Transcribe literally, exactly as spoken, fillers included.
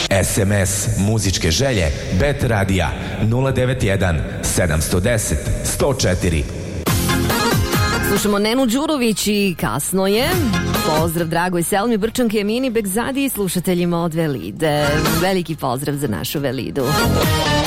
es em es muzičke želje Bet Radija nula devet jedan sedam jedan nula sto četiri. Slušamo Nenu Đurović i Kasno je. Pozdrav dragoj Selmi Brčanke, Emini Begzadi i slušateljima od Velide. Veliki pozdrav za našu Velidu.